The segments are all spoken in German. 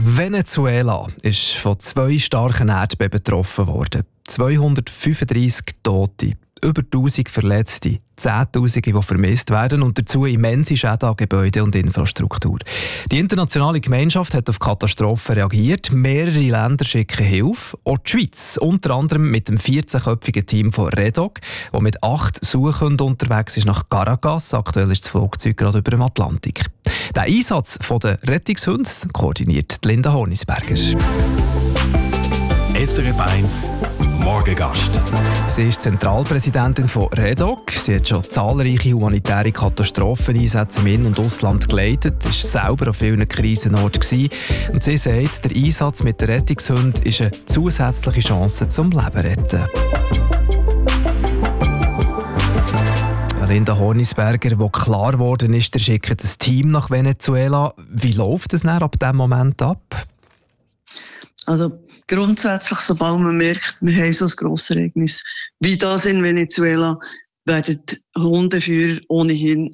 Venezuela ist von 2 starken Erdbeben betroffen worden. 235 Tote, über 1000 Verletzte, Zehntausende, die vermisst werden und dazu immense Schäden an Gebäuden und Infrastruktur. Die internationale Gemeinschaft hat auf Katastrophen reagiert. Mehrere Länder schicken Hilfe. Auch die Schweiz, unter anderem mit dem 14-köpfigen Team von REDOC, das mit 8 Suchenden unterwegs ist nach Caracas. Aktuell ist das Flugzeug gerade über dem Atlantik. Den Einsatz der Rettungshunde koordiniert Linda Hornisberger. SRF 1 Morgengast. Sie ist Zentralpräsidentin von REDOC. Sie hat schon zahlreiche humanitäre Katastropheneinsätze im In- und Ausland geleitet, war selber an vielen Krisenorten und sie sagt, der Einsatz mit den Rettungshunden ist eine zusätzliche Chance zum Leben retten. Linda Hornisberger, wo klar geworden ist, der schickt ein Team nach Venezuela. Wie läuft es dann ab diesem Moment ab? Also grundsätzlich, sobald man merkt, wir haben so ein grosses Ereignis wie das in Venezuela, werden Hundeführer ohnehin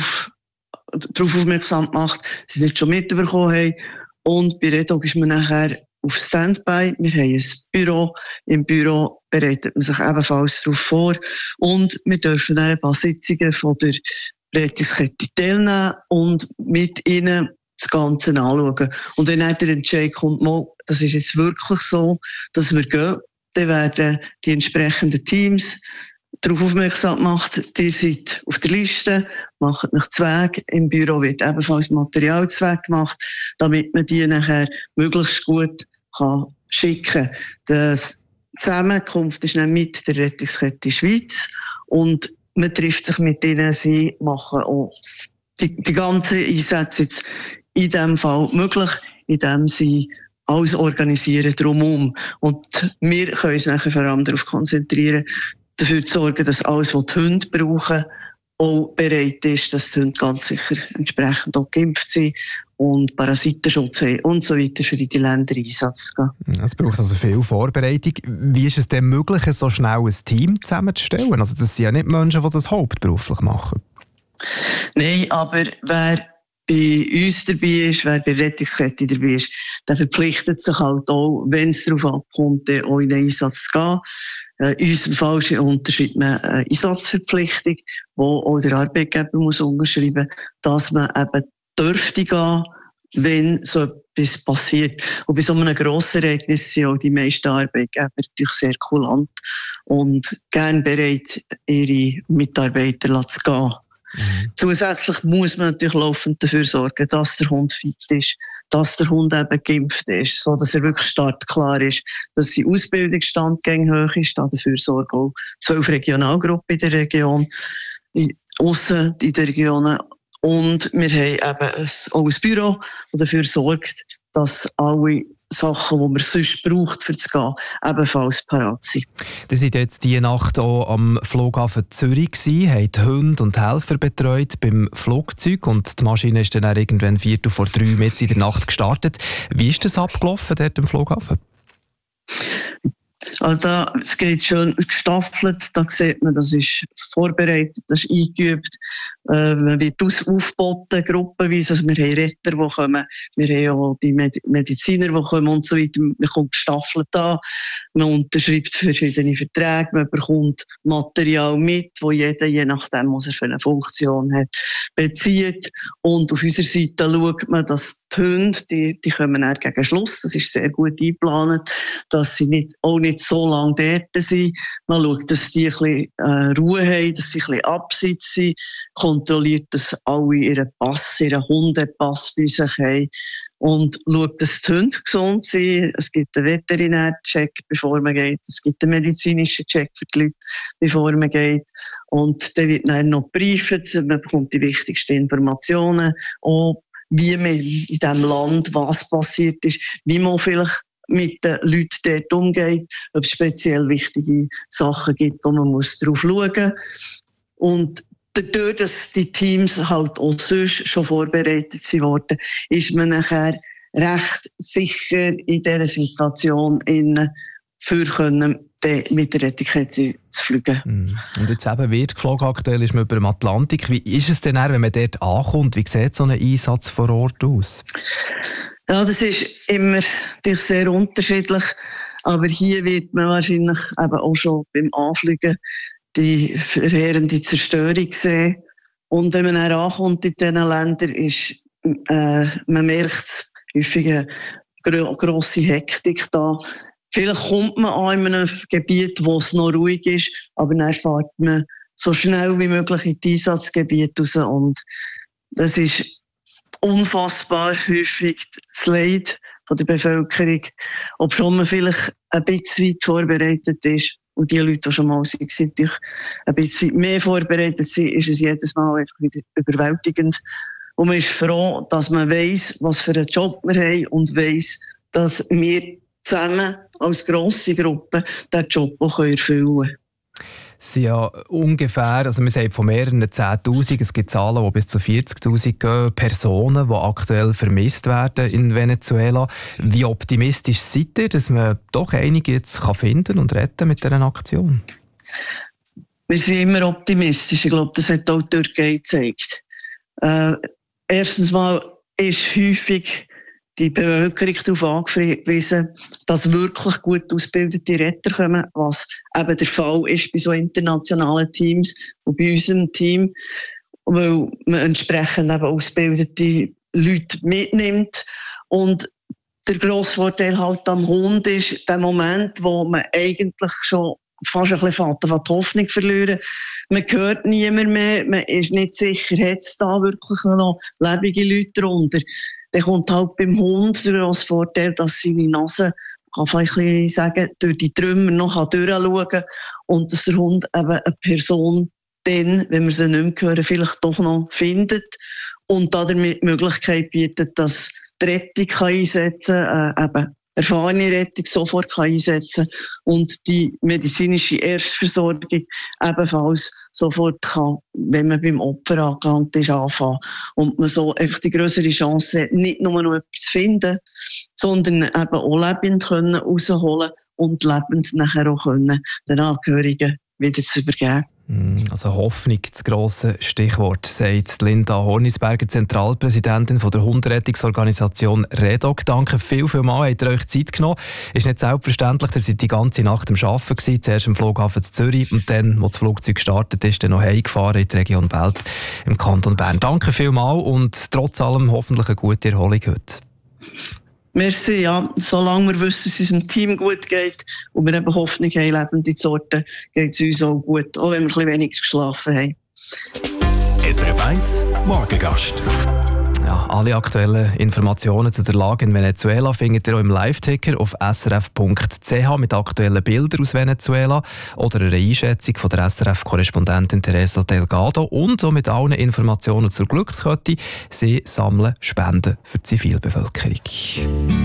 darauf aufmerksam gemacht, dass sie es nicht schon mitbekommen haben. Und bei REDOC ist man nachher auf Standby. Wir haben ein Büro. Im Büro bereitet man sich ebenfalls darauf vor. Und wir dürfen dann ein paar Sitzungen von der Rettungskette teilnehmen und mit ihnen das Ganze anschauen. Und wenn dann der Entscheid kommt, mal, das ist jetzt wirklich so, dass wir gehen, dann werden die entsprechenden Teams darauf aufmerksam gemacht, ihr seid auf der Liste, macht nach Zweck. Im Büro wird ebenfalls Materialzweck gemacht, damit man die nachher möglichst gut schicken kann. Die Zusammenkunft ist dann mit der Rettungskette Schweiz und man trifft sich mit ihnen, sie machen auch die ganzen Einsätze jetzt in diesem Fall möglich, indem sie alles organisieren drumherum. Und wir können uns nachher vor allem darauf konzentrieren, dafür zu sorgen, dass alles, was die Hunde brauchen, auch bereit ist, dass die Hunde ganz sicher entsprechend auch geimpft sind und Parasitenschutz haben und so weiter für in die Länder Einsatz zu gehen. Es braucht also viel Vorbereitung. Wie ist es denn möglich, so schnell ein Team zusammenzustellen? Also das sind ja nicht Menschen, die das hauptberuflich machen. Nein, aber wer bei uns dabei ist, wer bei der Rettungskette dabei ist, der verpflichtet sich halt auch, wenn es darauf ankommt, auch in den Einsatz zu gehen. In unserem Fall unterschreibt man eine Einsatzverpflichtung, wo auch der Arbeitgeber muss unterschreiben, dass man eben dürfte gehen, wenn so etwas passiert. Und bei so einem grossen Ereignis sind auch die meisten Arbeitgeber natürlich sehr kulant und gern bereit, ihre Mitarbeiter zu gehen. Zusätzlich muss man natürlich laufend dafür sorgen, dass der Hund fit ist, dass der Hund eben geimpft ist, so dass er wirklich startklar ist, dass sein Ausbildungsstand hoch ist, dafür sorgen auch 12 Regionalgruppen in der Region, aussen in den Regionen. Und wir haben eben auch ein Büro, das dafür sorgt, dass alle Sachen, die man sonst braucht, für das Gehen, ebenfalls parat sind. Ihr seid jetzt diese Nacht auch am Flughafen Zürich gewesen, habt Hunde und Helfer betreut beim Flugzeug und die Maschine ist dann irgendwann 2:45 mitten in der Nacht gestartet. Wie ist das abgelaufen dort am Flughafen? Also es geht schon gestaffelt, da sieht man, das ist vorbereitet, das ist eingeübt. Man wird aufgeboten, gruppenweise, also wir haben Retter, die kommen, wir haben auch die Mediziner, die kommen und so weiter. Man kommt gestaffelt an, man unterschreibt verschiedene Verträge, man bekommt Material mit, wo jeder, je nachdem, was er für eine Funktion hat, bezieht. Und auf unserer Seite schaut man, dass die Hunde, die kommen dann gegen Schluss, das ist sehr gut eingeplant, dass sie auch nicht so lange dort sind. Man schaut, dass die ein bisschen Ruhe haben, dass sie ein bisschen abseits sind, kontrolliert, dass alle ihren Pass, ihren Hundepass bei sich haben und schaut, dass die Hunde gesund sind. Es gibt einen Veterinärcheck, bevor man geht. Es gibt einen medizinischen Check für die Leute, bevor man geht. Und dann wird dann noch gebrieft. Man bekommt die wichtigsten Informationen, auch wie man in diesem Land was passiert ist, wie man vielleicht mit den Leuten dort umgeht, ob es speziell wichtige Sachen gibt, wo man darauf schauen muss. Und dadurch, dass die Teams halt auch sonst schon vorbereitet worden, ist man nachher recht sicher in dieser Situation für mit der Rettungskette zu fliegen. Und jetzt eben wird geflogen, aktuell ist man über dem Atlantik. Wie ist es denn, wenn man dort ankommt? Wie sieht so ein Einsatz vor Ort aus? Ja, das ist immer natürlich sehr unterschiedlich. Aber hier wird man wahrscheinlich eben auch schon beim Anfliegen die verheerende Zerstörung sehen. Und wenn man dann ankommt in diesen Ländern, ist, man merkt häufig eine grosse Hektik da. Vielleicht kommt man an in einem Gebiet, wo es noch ruhig ist, aber dann fährt man so schnell wie möglich in die Einsatzgebiete raus. Und das ist unfassbar häufig das Leid von der Bevölkerung, ob schon man vielleicht ein bisschen weit vorbereitet ist. Und die Leute, die schon mal sind, natürlich ein bisschen mehr vorbereitet sind, ist es jedes Mal einfach wieder überwältigend. Und man ist froh, dass man weiss, was für einen Job wir haben und weiss, dass wir zusammen als grosse Gruppe diesen Job auch erfüllen können. Es sind ja ungefähr, also wir sagen von mehreren 10'000, es gibt Zahlen, die bis zu 40'000 gehen, Personen, die aktuell vermisst werden in Venezuela. Wie optimistisch seid ihr, dass man doch einige jetzt finden und retten mit dieser Aktion? Wir sind immer optimistisch. Ich glaube, das hat auch die Türkei gezeigt. Erstens mal ist häufig die Bevölkerung darauf angewiesen, dass wirklich gut ausgebildete Retter kommen, was eben der Fall ist bei so internationalen Teams und bei unserem Team, weil man entsprechend eben ausgebildete Leute mitnimmt. Und der grosse Vorteil halt am Hund ist der Moment, wo man eigentlich schon fast ein bisschen die Hoffnung verlieren. Man hört niemand mehr, man ist nicht sicher, hat es da wirklich noch lebende Leute drunter. Dann kommt halt beim Hund der grosse Vorteil, dass seine Nase, kann vielleicht ein bisschen sagen, durch die Trümmer noch durchschauen kann und dass der Hund eben eine Person dann, wenn wir sie nicht mehr hören, vielleicht doch noch findet und damit die Möglichkeit bietet, dass die Rettung einsetzen kann, eben erfahrene Rettung sofort einsetzen kann und die medizinische Erstversorgung ebenfalls sofort kann, wenn man beim Opfer angelangt ist, anfangen. Und man so einfach die grössere Chance hat, nicht nur noch etwas zu finden, sondern eben auch lebend rausholen und lebend nachher auch können, den Angehörigen wieder zu übergeben. Also Hoffnung, das grosse Stichwort, sagt Linda Hornisberger, Zentralpräsidentin von der Hunderettungsorganisation REDOC. Danke vielmals, habt ihr euch Zeit genommen. Ist nicht selbstverständlich, ihr seid die ganze Nacht am Arbeiten gewesen, zuerst am Flughafen zu Zürich und dann, als das Flugzeug gestartet ist, dann noch heimgefahren in die Region Belp im Kanton Bern. Danke vielmals und trotz allem hoffentlich eine gute Erholung heute. Merci, ja. Solange wir wissen, dass es unserem Team gut geht und wir eben Hoffnung haben, lebende zu orten, geht es uns auch gut, auch wenn wir ein bisschen weniger geschlafen haben. SRF 1 Morgengast. Ja, alle aktuellen Informationen zu der Lage in Venezuela findet ihr auch im Live-Ticker auf srf.ch mit aktuellen Bildern aus Venezuela oder einer Einschätzung von der SRF-Korrespondentin Teresa Delgado und auch mit allen Informationen zur Glückskette. Sie sammeln Spenden für die Zivilbevölkerung.